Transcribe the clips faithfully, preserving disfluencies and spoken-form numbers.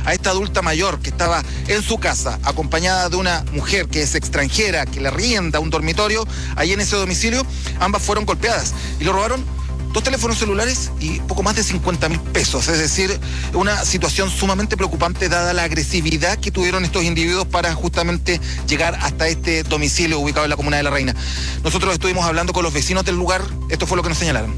a esta adulta mayor que estaba en su casa, acompañada de una mujer que es extranjera, que le arrienda un dormitorio, ahí en ese domicilio, ambas fueron golpeadas y le robaron dos teléfonos celulares y poco más de cincuenta mil pesos. Es decir, una situación sumamente preocupante dada la agresividad que tuvieron estos individuos para justamente llegar hasta este domicilio ubicado en la comuna de La Reina. Nosotros estuvimos hablando con los vecinos del lugar, esto fue lo que nos señalaron.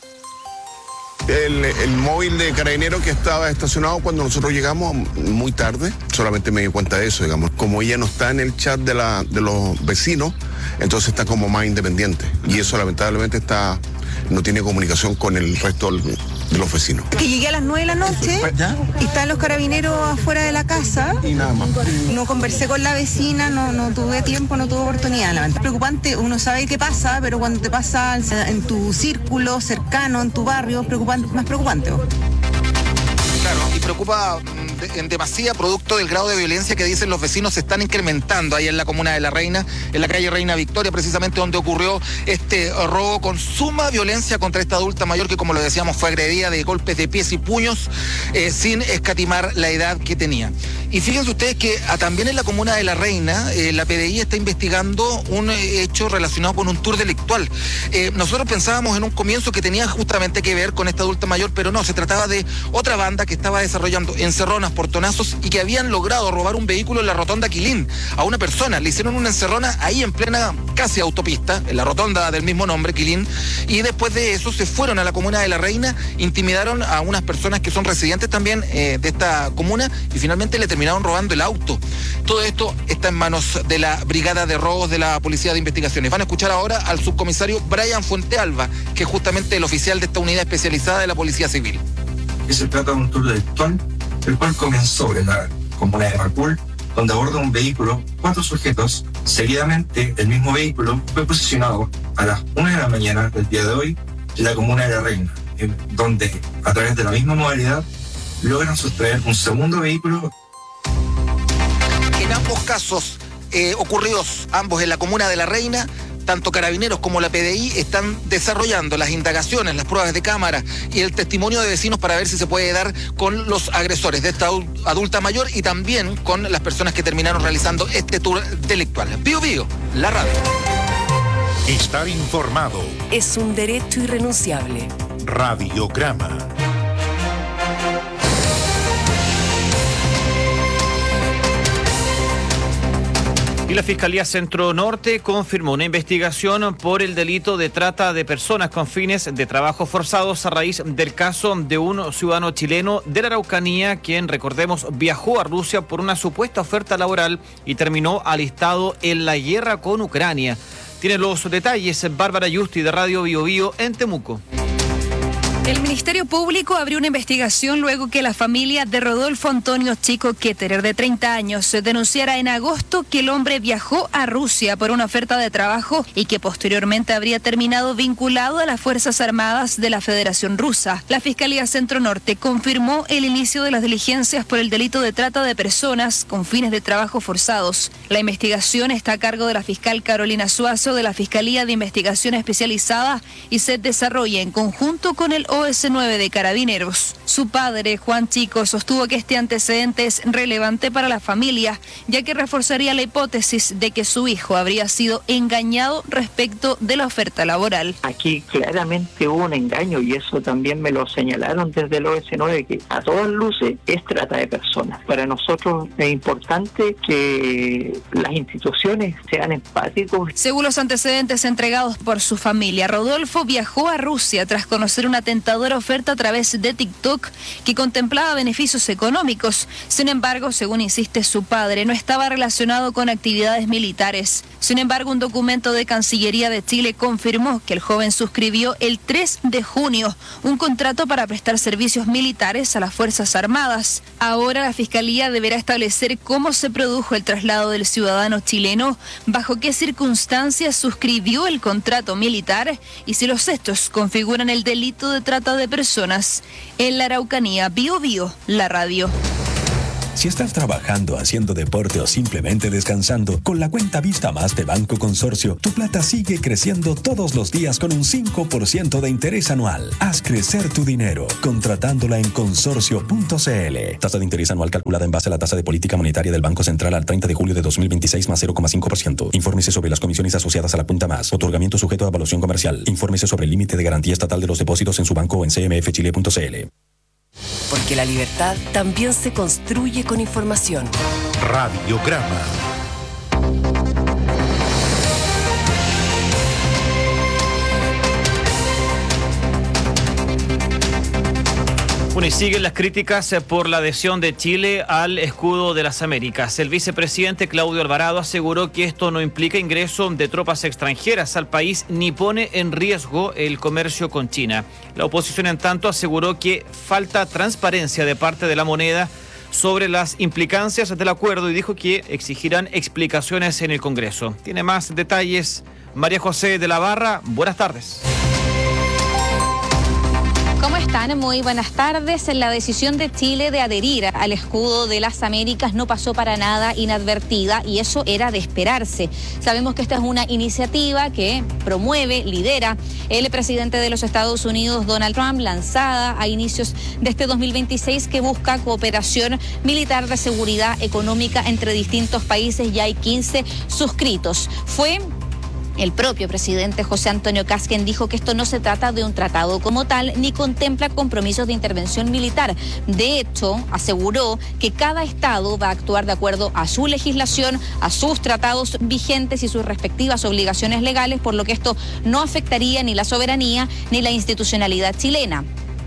El, el móvil de Carabineros que estaba estacionado cuando nosotros llegamos muy tarde, solamente me di cuenta de eso, digamos. Como ella no está en el chat de, la, de los vecinos, entonces está como más independiente. Y eso lamentablemente está... no tiene comunicación con el resto de los vecinos. Que llegué a las nueve de la noche y están los carabineros afuera de la casa. Y nada más. No conversé con la vecina, no, no tuve tiempo, no tuve oportunidad. Es preocupante, uno sabe qué pasa, pero cuando te pasa en tu círculo cercano, en tu barrio, es preocupante, más preocupante. Claro, y preocupa en demasía producto del grado de violencia que dicen los vecinos se están incrementando ahí en la comuna de La Reina, en la calle Reina Victoria, precisamente donde ocurrió este robo con suma violencia contra esta adulta mayor que, como lo decíamos, fue agredida de golpes de pies y puños eh, sin escatimar la edad que tenía. Y fíjense ustedes que a, también en la comuna de La Reina, eh, la P D I está investigando un eh, hecho relacionado con un tour delictual. Eh, nosotros pensábamos en un comienzo que tenía justamente que ver con esta adulta mayor, pero no, se trataba de otra banda que estaba desarrollando encerronas, portonazos y que habían logrado robar un vehículo en la rotonda Quilín a una persona. Le hicieron una encerrona ahí en plena casi autopista, en la rotonda del mismo nombre, Quilín, y después de eso se fueron a la comuna de La Reina, intimidaron a unas personas que son residentes también eh, de esta comuna y finalmente le terminaron robando el auto. Todo esto está en manos de la Brigada de Robos de la Policía de Investigaciones. Van a escuchar ahora al subcomisario Brian Fuentealba, que es justamente el oficial de esta unidad especializada de la Policía Civil. Se trata de un tour delictual, el cual comenzó en la comuna de Macul, donde aborda un vehículo, cuatro sujetos. Seguidamente, el mismo vehículo fue posicionado a las una de la mañana del día de hoy en la comuna de La Reina, en donde, a través de la misma modalidad, logran sustraer un segundo vehículo. En ambos casos eh, ocurridos, ambos en la comuna de La Reina, tanto Carabineros como la P D I están desarrollando las indagaciones, las pruebas de cámara y el testimonio de vecinos para ver si se puede dar con los agresores de esta adulta mayor y también con las personas que terminaron realizando este tour delictual. Bío Bío, la radio. Estar informado es un derecho irrenunciable. Radiograma. Y la Fiscalía Centro Norte confirmó una investigación por el delito de trata de personas con fines de trabajo forzados a raíz del caso de un ciudadano chileno de la Araucanía, quien, recordemos, viajó a Rusia por una supuesta oferta laboral y terminó alistado en la guerra con Ucrania. Tiene los detalles Bárbara Yusti de Radio Bio Bio en Temuco. El Ministerio Público abrió una investigación luego que la familia de Rodolfo Antonio Chico Ketterer, de treinta años, denunciara en agosto que el hombre viajó a Rusia por una oferta de trabajo y que posteriormente habría terminado vinculado a las Fuerzas Armadas de la Federación Rusa. La Fiscalía Centro Norte confirmó el inicio de las diligencias por el delito de trata de personas con fines de trabajo forzados. La investigación está a cargo de la fiscal Carolina Suazo de la Fiscalía de Investigación Especializada y se desarrolla en conjunto con el O S nueve de Carabineros. Su padre, Juan Chico, sostuvo que este antecedente es relevante para la familia, ya que reforzaría la hipótesis de que su hijo habría sido engañado respecto de la oferta laboral. Aquí claramente hubo un engaño y eso también me lo señalaron desde el O S nueve, que a todas luces es trata de personas. Para nosotros es importante que las instituciones sean empáticos. Según los antecedentes entregados por su familia, Rodolfo viajó a Rusia tras conocer una tentadora oferta a través de TikTok que contemplaba beneficios económicos. Sin embargo, según insiste su padre, no estaba relacionado con actividades militares. Sin embargo, un documento de Cancillería de Chile confirmó que el joven suscribió el tres de junio un contrato para prestar servicios militares a las Fuerzas Armadas. Ahora la Fiscalía deberá establecer cómo se produjo el traslado del ciudadano chileno, bajo qué circunstancias suscribió el contrato militar y si los hechos configuran el delito de trata de personas. En la Araucanía, Bio Bio, la radio. Si estás trabajando, haciendo deporte o simplemente descansando, con la cuenta Vista Más de Banco Consorcio, tu plata sigue creciendo todos los días con un cinco por ciento de interés anual. Haz crecer tu dinero contratándola en consorcio punto c l. Tasa de interés anual calculada en base a la tasa de política monetaria del Banco Central al treinta de julio de dos mil veintiséis más cero coma cinco por ciento. Infórmese sobre las comisiones asociadas a la cuenta Más. Otorgamiento sujeto a evaluación comercial. Infórmese sobre el límite de garantía estatal de los depósitos en su banco o en c m f chile punto c l. Porque la libertad también se construye con información. Radiograma. Bueno, y siguen las críticas por la adhesión de Chile al escudo de las Américas. El vicepresidente Claudio Alvarado aseguró que esto no implica ingreso de tropas extranjeras al país ni pone en riesgo el comercio con China. La oposición, en tanto, aseguró que falta transparencia de parte de la moneda sobre las implicancias del acuerdo y dijo que exigirán explicaciones en el Congreso. Tiene más detalles María José de la Barra. Buenas tardes. ¿Cómo están? Muy buenas tardes. La decisión de Chile de adherir al escudo de las Américas no pasó para nada inadvertida y eso era de esperarse. Sabemos que esta es una iniciativa que promueve, lidera el presidente de los Estados Unidos, Donald Trump, lanzada a inicios de este dos mil veintiséis, que busca cooperación militar de seguridad económica entre distintos países. Ya hay quince suscritos. Fue el propio presidente José Antonio Kast quien dijo que esto no se trata de un tratado como tal ni contempla compromisos de intervención militar. De hecho, aseguró que cada estado va a actuar de acuerdo a su legislación, a sus tratados vigentes y sus respectivas obligaciones legales, por lo que esto no afectaría ni la soberanía ni la institucionalidad chilena.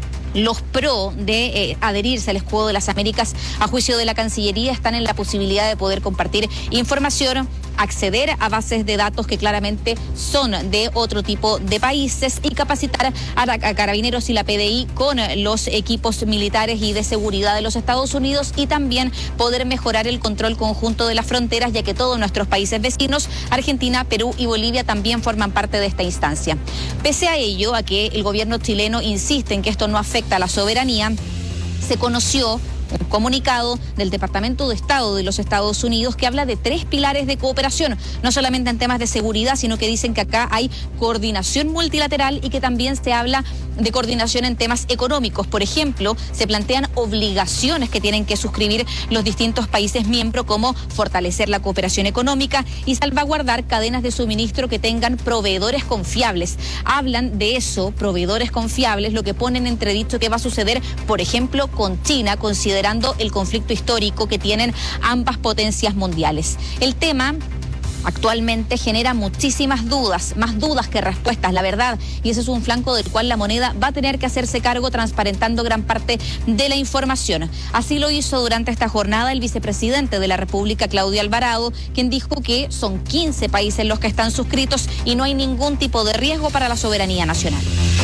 Los pro de eh, adherirse al escudo de las Américas, a juicio de la Cancillería, están en la posibilidad de poder compartir información, acceder a bases de datos que claramente son de otro tipo de países y capacitar a, a Carabineros y la P D I con los equipos militares y de seguridad de los Estados Unidos, y también poder mejorar el control conjunto de las fronteras, ya que todos nuestros países vecinos, Argentina, Perú y Bolivia, también forman parte de esta instancia. Pese a ello, a que el gobierno chileno insiste en que esto no afecta a la soberanía, se conoció un comunicado del Departamento de Estado de los Estados Unidos que habla de tres pilares de cooperación, no solamente en temas de seguridad, sino que dicen que acá hay coordinación multilateral y que también se habla de coordinación en temas económicos. Por ejemplo, se plantean obligaciones que tienen que suscribir los distintos países miembros, como fortalecer la cooperación económica y salvaguardar cadenas de suministro que tengan proveedores confiables. Hablan de eso, proveedores confiables, lo que ponen en entredicho que va a suceder, por ejemplo, con China, considerando el conflicto histórico que tienen ambas potencias mundiales. El tema actualmente genera muchísimas dudas, más dudas que respuestas, la verdad, y ese es un flanco del cual la moneda va a tener que hacerse cargo, transparentando gran parte de la información. Así lo hizo durante esta jornada el vicepresidente de la República, Claudio Alvarado, quien dijo que son quince países los que están suscritos y no hay ningún tipo de riesgo para la soberanía nacional.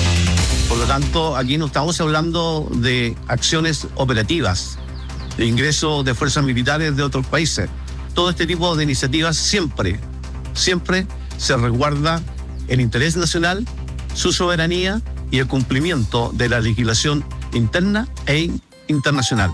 Por lo tanto, aquí no estamos hablando de acciones operativas, de ingreso de fuerzas militares de otros países. Todo este tipo de iniciativas siempre, siempre se resguarda el interés nacional, su soberanía y el cumplimiento de la legislación interna e internacional.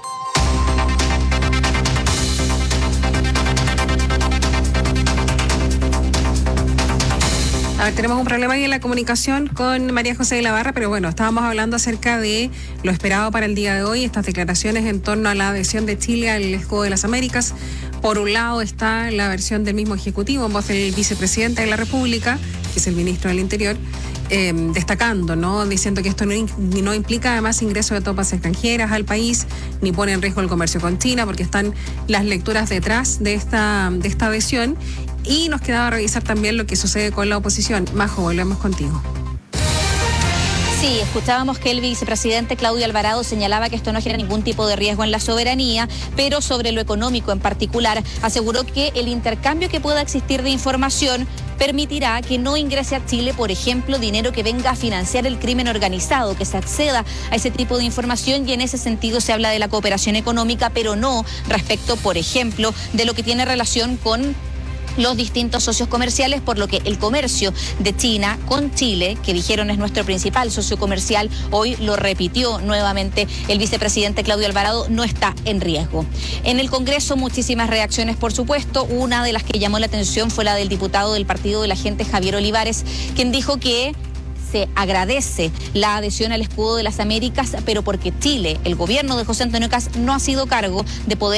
A ver, tenemos un problema ahí en la comunicación con María José de la Barra, pero bueno, estábamos hablando acerca de lo esperado para el día de hoy, estas declaraciones en torno a la adhesión de Chile al escudo de las Américas. Por un lado está la versión del mismo Ejecutivo, en voz del vicepresidente de la República, que es el ministro del Interior, eh, destacando, ¿no? Diciendo que esto no, no implica además ingreso de tropas extranjeras al país, ni pone en riesgo el comercio con China, porque están las lecturas detrás de esta, de esta adhesión. Y nos quedaba revisar también lo que sucede con la oposición. Majo, volvemos contigo. Sí, escuchábamos que el vicepresidente Claudio Alvarado señalaba que esto no genera ningún tipo de riesgo en la soberanía, pero sobre lo económico en particular, aseguró que el intercambio que pueda existir de información permitirá que no ingrese a Chile, por ejemplo, dinero que venga a financiar el crimen organizado, que se acceda a ese tipo de información, y en ese sentido se habla de la cooperación económica, pero no respecto, por ejemplo, de lo que tiene relación con los distintos socios comerciales, por lo que el comercio de China con Chile, que dijeron es nuestro principal socio comercial, hoy lo repitió nuevamente el vicepresidente Claudio Alvarado, no está en riesgo. En el Congreso muchísimas reacciones, por supuesto. Una de las que llamó la atención fue la del diputado del Partido de la Gente, Javier Olivares, quien dijo que se agradece la adhesión al escudo de las Américas, pero porque Chile, el gobierno de José Antonio Kast, no ha sido cargo de poder